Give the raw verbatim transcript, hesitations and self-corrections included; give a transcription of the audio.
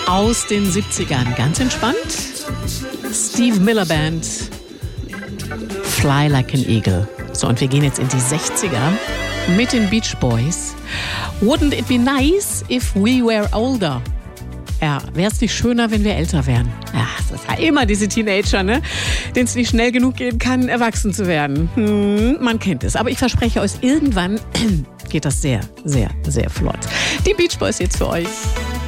aus den siebzigern. Ganz entspannt. Steve Miller Band. Fly Like an Eagle. So, und wir gehen jetzt in die sechziger mit den Beach Boys. Wouldn't it be nice if we were older? Ja, wäre es nicht schöner, wenn wir älter wären? Ja, das ist ja immer diese Teenager, ne? Denen es nicht schnell genug gehen kann, erwachsen zu werden. Hm, man kennt es. Aber ich verspreche euch, irgendwann geht das sehr, sehr, sehr flott. Die Beach Boys jetzt für euch.